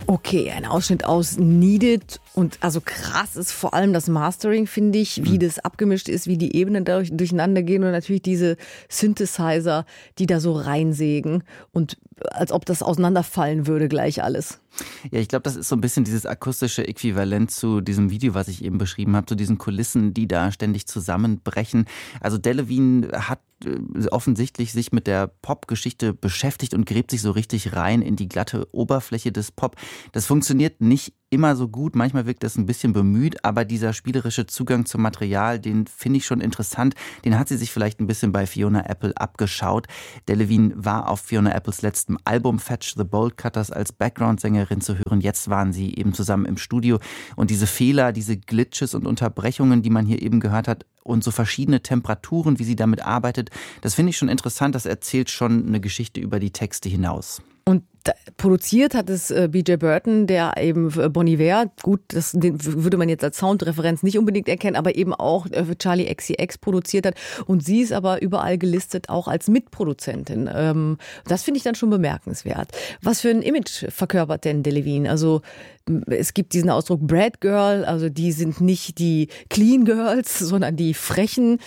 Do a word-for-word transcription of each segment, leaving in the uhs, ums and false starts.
Okay, ein Ausschnitt aus Needed und also krass ist vor allem das Mastering, finde ich, wie mhm. das abgemischt ist, wie die Ebenen dadurch durcheinander gehen und natürlich diese Synthesizer, die da so reinsägen und als ob das auseinanderfallen würde gleich alles. Ja, ich glaube, das ist so ein bisschen dieses akustische Äquivalent zu diesem Video, was ich eben beschrieben habe, zu diesen Kulissen, die da ständig zusammenbrechen. Also Delevingne hat offensichtlich sich mit der Pop-Geschichte beschäftigt und gräbt sich so richtig rein in die glatte Oberfläche des Pop. Das funktioniert nicht immer so gut, manchmal wirkt das ein bisschen bemüht, aber dieser spielerische Zugang zum Material, den finde ich schon interessant. Den hat sie sich vielleicht ein bisschen bei Fiona Apple abgeschaut. Delevingne war auf Fiona Apples letztem Album Fetch the Bolt Cutters als Background-Sängerin zu hören. Jetzt waren sie eben zusammen im Studio und diese Fehler, diese Glitches und Unterbrechungen, die man hier eben gehört hat, und so verschiedene Temperaturen, wie sie damit arbeitet, das finde ich schon interessant. Das erzählt schon eine Geschichte über die Texte hinaus. Und produziert hat es B J Burton, der eben Bon Iver, gut, das den würde man jetzt als Soundreferenz nicht unbedingt erkennen, aber eben auch für Charli X C X produziert hat. Und sie ist aber überall gelistet, auch als Mitproduzentin. Das finde ich dann schon bemerkenswert. Was für ein Image verkörpert denn Delevingne? Also es gibt diesen Ausdruck Brat Girl, also die sind nicht die Clean Girls, sondern die Frechen.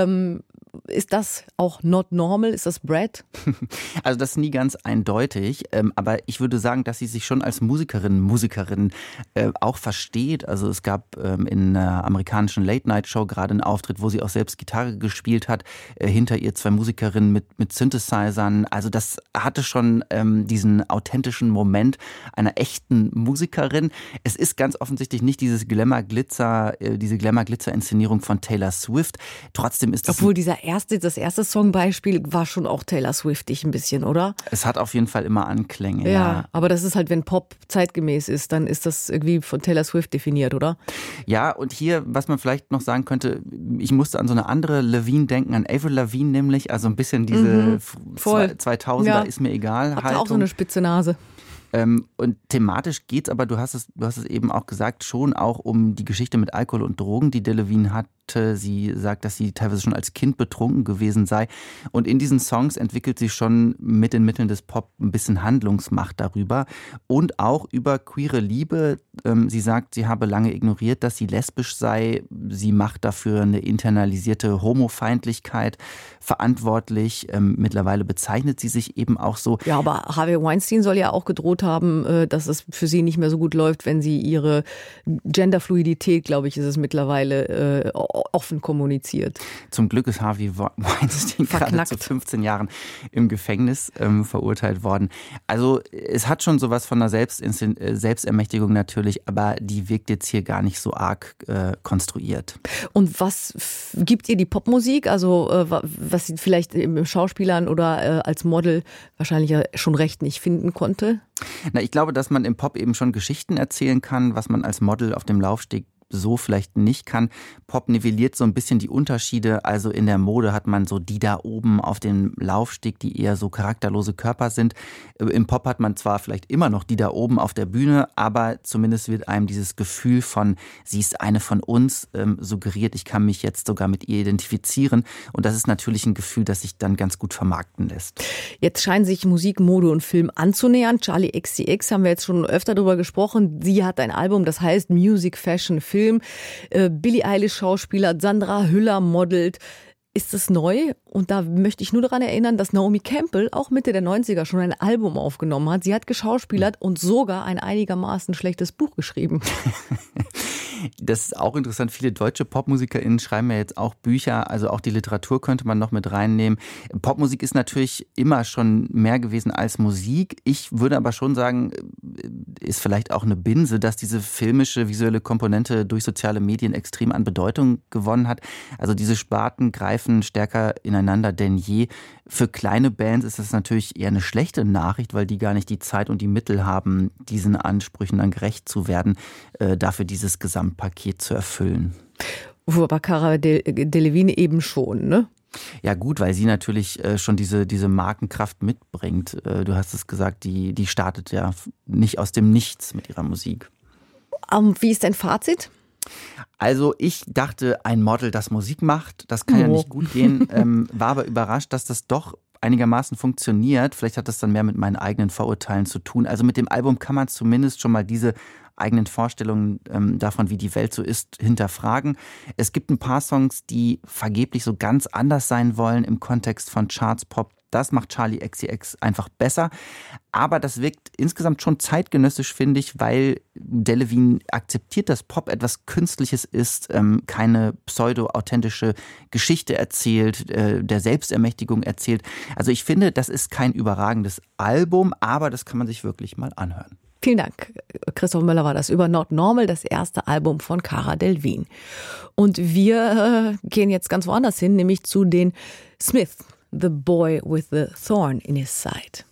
Ist das auch not normal? Ist das Brat? Also das ist nie ganz eindeutig, ähm, aber ich würde sagen, dass sie sich schon als Musikerin, Musikerin äh, auch versteht. Also es gab ähm, in einer amerikanischen Late-Night-Show gerade einen Auftritt, wo sie auch selbst Gitarre gespielt hat, äh, hinter ihr zwei Musikerinnen mit, mit Synthesizern. Also das hatte schon ähm, diesen authentischen Moment einer echten Musikerin. Es ist ganz offensichtlich nicht dieses Glamour-Glitzer, äh, diese Glamour-Glitzer-Inszenierung von Taylor Swift. Trotzdem ist das... Obwohl dieser erste, das erste Songbeispiel war schon auch Taylor Swiftig ein bisschen, oder? Es hat auf jeden Fall immer Anklänge. Ja, ja, aber das ist halt, wenn Pop zeitgemäß ist, dann ist das irgendwie von Taylor Swift definiert, oder? Ja, und hier, was man vielleicht noch sagen könnte, ich musste an so eine andere Lavigne denken, an Avril Lavigne nämlich, also ein bisschen diese mhm, voll. zweitausender, ja. Ist mir egal. Hat auch so eine spitze Nase. Ähm, und thematisch geht's aber, du hast es, du hast es eben auch gesagt, schon auch um die Geschichte mit Alkohol und Drogen, die Delevingne hatte. Sie sagt, dass sie teilweise schon als Kind betrunken gewesen sei. Und in diesen Songs entwickelt sie schon mit den Mitteln des Pop ein bisschen Handlungsmacht darüber. Und auch über queere Liebe. Ähm, sie sagt, sie habe lange ignoriert, dass sie lesbisch sei. Sie macht dafür eine internalisierte Homofeindlichkeit verantwortlich. Ähm, mittlerweile bezeichnet sie sich eben auch so. Ja, aber Harvey Weinstein soll ja auch gedroht haben, dass es für sie nicht mehr so gut läuft, wenn sie ihre Genderfluidität, glaube ich, ist es mittlerweile, äh, offen kommuniziert. Zum Glück ist Harvey Weinstein gerade zu fünfzehn Jahren im Gefängnis ähm, verurteilt worden. Also es hat schon sowas von einer Selbst- Selbstermächtigung natürlich, aber die wirkt jetzt hier gar nicht so arg äh, konstruiert. Und was f- gibt ihr die Popmusik? Also äh, was sie vielleicht im Schauspielern oder äh, als Model wahrscheinlich ja schon recht nicht finden konnte? Na, ich glaube, dass man im Pop eben schon Geschichten erzählen kann, was man als Model auf dem Laufsteg so vielleicht nicht kann. Pop nivelliert so ein bisschen die Unterschiede. Also in der Mode hat man so die da oben auf dem Laufsteg, die eher so charakterlose Körper sind. Im Pop hat man zwar vielleicht immer noch die da oben auf der Bühne, aber zumindest wird einem dieses Gefühl von, sie ist eine von uns, ähm, suggeriert. Ich kann mich jetzt sogar mit ihr identifizieren. Und das ist natürlich ein Gefühl, das sich dann ganz gut vermarkten lässt. Jetzt scheinen sich Musik, Mode und Film anzunähern. Charli X C X haben wir jetzt schon öfter darüber gesprochen. Sie hat ein Album, das heißt Music, Fashion, Film. Äh, Billie Eilish schauspielert, Sandra Hüller modelt. Ist es neu? Und da möchte ich nur daran erinnern, dass Naomi Campbell auch Mitte der neunziger schon ein Album aufgenommen hat. Sie hat geschauspielert und sogar ein einigermaßen schlechtes Buch geschrieben. Das ist auch interessant. Viele deutsche PopmusikerInnen schreiben ja jetzt auch Bücher. Also auch die Literatur könnte man noch mit reinnehmen. Popmusik ist natürlich immer schon mehr gewesen als Musik. Ich würde aber schon sagen, ist vielleicht auch eine Binse, dass diese filmische, visuelle Komponente durch soziale Medien extrem an Bedeutung gewonnen hat. Also diese Sparten greifen stärker ineinander denn je. Für kleine Bands ist das natürlich eher eine schlechte Nachricht, weil die gar nicht die Zeit und die Mittel haben, diesen Ansprüchen dann gerecht zu werden, äh, dafür dieses Gesamtpaket zu erfüllen. Aber Cara Delevingne eben schon, ne? Ja gut, weil sie natürlich äh, schon diese, diese Markenkraft mitbringt. Äh, du hast es gesagt, die, die startet ja nicht aus dem Nichts mit ihrer Musik. Um, wie ist dein Fazit? Also ich dachte, ein Model, das Musik macht, das kann oh. ja nicht gut gehen, ähm, war aber überrascht, dass das doch einigermaßen funktioniert. Vielleicht hat das dann mehr mit meinen eigenen Vorurteilen zu tun. Also mit dem Album kann man zumindest schon mal diese eigenen Vorstellungen ähm, davon, wie die Welt so ist, hinterfragen. Es gibt ein paar Songs, die vergeblich so ganz anders sein wollen im Kontext von Charts-Pop. Das macht Charli X C X einfach besser. Aber das wirkt insgesamt schon zeitgenössisch, finde ich, weil Delevingne akzeptiert, dass Pop etwas Künstliches ist, ähm, keine pseudo-authentische Geschichte erzählt, äh, der Selbstermächtigung erzählt. Also ich finde, das ist kein überragendes Album, aber das kann man sich wirklich mal anhören. Vielen Dank. Christoph Möller war das über Not Normal, das erste Album von Cara Delevingne. Und wir äh, gehen jetzt ganz woanders hin, nämlich zu den Smiths, The Boy with the Thorn in His Side.